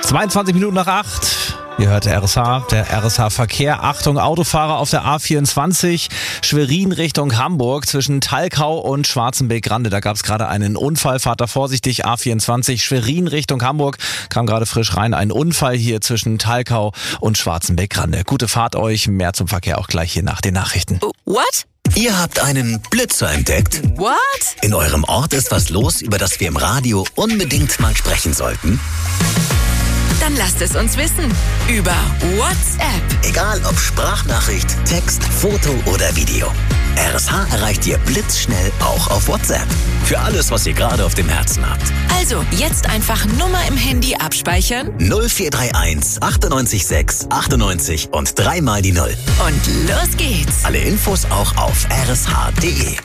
22 Minuten nach 8. Ihr hört RSH, der RSH-Verkehr. Achtung, Autofahrer auf der A24, Schwerin Richtung Hamburg zwischen Thalkau und Schwarzenbeck-Grande. Da gab es gerade einen Unfall. Fahrt da vorsichtig, A24, Schwerin Richtung Hamburg. Kam gerade frisch rein. Ein Unfall hier zwischen Thalkau und Schwarzenbeck-Grande. Gute Fahrt euch. Mehr zum Verkehr auch gleich hier nach den Nachrichten. What? Ihr habt einen Blitzer entdeckt. What? In eurem Ort ist was los, über das wir im Radio unbedingt mal sprechen sollten. Dann lasst es uns wissen. Über WhatsApp. Egal ob Sprachnachricht, Text, Foto oder Video. RSH erreicht ihr blitzschnell auch auf WhatsApp. Für alles, was ihr gerade auf dem Herzen habt. Also, jetzt einfach Nummer im Handy abspeichern. 0431 98 6 98 und 3 mal die 0. Und los geht's. Alle Infos auch auf rsh.de.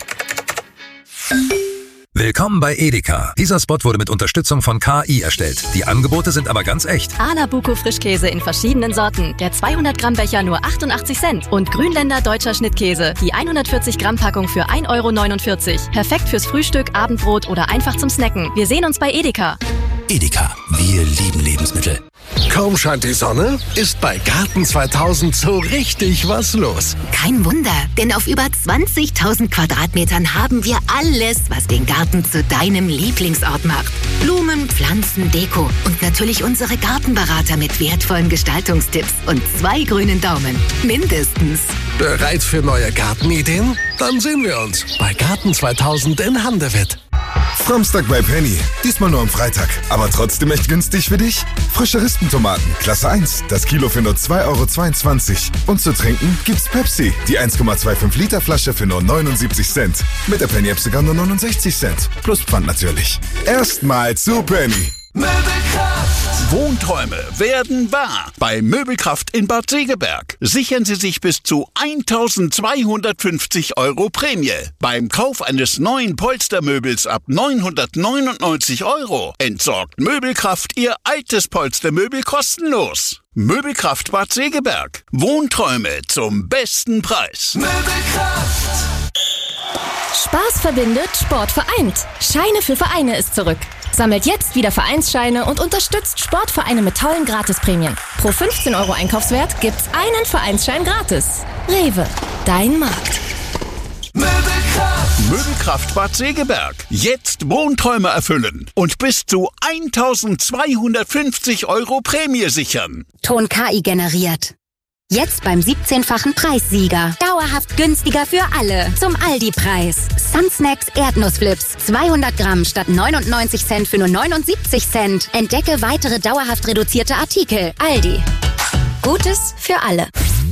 Willkommen bei Edeka. Dieser Spot wurde mit Unterstützung von KI erstellt. Die Angebote sind aber ganz echt. Alabuco Frischkäse in verschiedenen Sorten. Der 200 Gramm Becher nur 88 Cent. Und Grünländer deutscher Schnittkäse. Die 140 Gramm Packung für 1,49 €. Perfekt fürs Frühstück, Abendbrot oder einfach zum Snacken. Wir sehen uns bei Edeka. Edeka, wir lieben Lebensmittel. Kaum scheint die Sonne, ist bei Garten 2000 so richtig was los. Kein Wunder, denn auf über 20.000 Quadratmetern haben wir alles, was den Garten zu deinem Lieblingsort macht. Blumen, Pflanzen, Deko und natürlich unsere Gartenberater mit wertvollen Gestaltungstipps und 2 grünen Daumen. Mindestens. Bereit für neue Gartenideen? Dann sehen wir uns bei Garten 2000 in Handewitt. Samstag bei Penny. Diesmal nur am Freitag. Aber trotzdem echt günstig für dich? Frische Rispentomaten, Klasse 1. Das Kilo für nur 2,22 €. Und zu trinken gibt's Pepsi. Die 1,25 Liter Flasche für nur 79 Cent. Mit der Penny-App sogar nur 69 Cent. Plus Pfand natürlich. Erstmal zu Penny. Möbelkraft. Wohnträume werden wahr. Bei Möbelkraft in Bad Segeberg. Sichern Sie sich bis zu 1.250 € Prämie. Beim Kauf eines neuen Polstermöbels ab 999 € entsorgt Möbelkraft Ihr altes Polstermöbel kostenlos. Möbelkraft Bad Segeberg. Wohnträume zum besten Preis. Möbelkraft. Spaß verbindet, Sport vereint. Scheine für Vereine ist zurück. Sammelt jetzt wieder Vereinsscheine und unterstützt Sportvereine mit tollen Gratisprämien. Pro 15 € Einkaufswert gibt's einen Vereinsschein gratis. Rewe, dein Markt. Möbelkraft Bad Segeberg. Jetzt Wohnträume erfüllen und bis zu 1.250 € Prämie sichern. Ton KI generiert. Jetzt beim 17-fachen Preissieger. Dauerhaft günstiger für alle. Zum Aldi-Preis. Sunsnacks Erdnussflips. 200 Gramm statt 99 Cent für nur 79 Cent. Entdecke weitere dauerhaft reduzierte Artikel. Aldi. Gutes für alle.